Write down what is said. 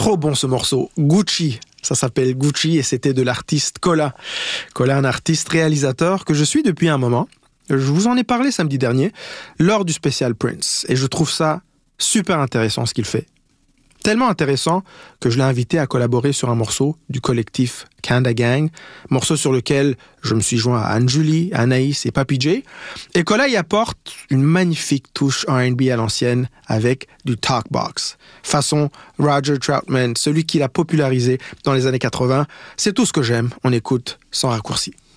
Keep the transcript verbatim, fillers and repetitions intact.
trop bon ce morceau. Gucci, ça s'appelle Gucci et c'était de l'artiste Kola. Kola, un artiste réalisateur que je suis depuis un moment. Je vous en ai parlé samedi dernier lors du spécial Prince et je trouve ça super intéressant ce qu'il fait. Tellement intéressant que je l'ai invité à collaborer sur un morceau du collectif Kanda Gang, morceau sur lequel je me suis joint à Anne-Julie, Anaïs et Papy J. Et Kola y apporte une magnifique touche R and B à l'ancienne avec du talkbox. Façon Roger Troutman, celui qui l'a popularisé dans les années quatre-vingts. C'est tout ce que j'aime, on écoute sans raccourci.